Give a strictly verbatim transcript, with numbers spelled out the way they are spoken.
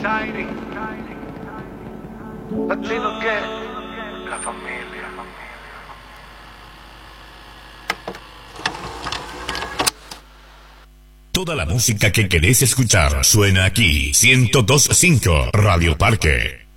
Latino que la familia. Toda la música que querés escuchar suena aquí. ciento dos punto cinco Radio Parque.